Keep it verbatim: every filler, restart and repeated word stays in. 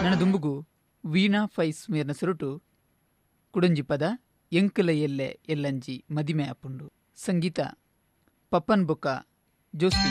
ನನ್ನ ದುಂಬುಗು ವೀಣಾ ಫೈಸ್ ಮೇರ್ನ ಸೊರುಟು ಕುಡಂಜಿ ಪದ ಎಂಕಲ ಎಲ್ಲೆ ಎಲ್ಲಂಜಿ ಮದಿಮೆ ಅಪ್ಪುಂಡು. ಸಂಗೀತ ಪಪ್ಪನ್ ಬೊಕ್ಕ ಜೋಸ್ಪಿ.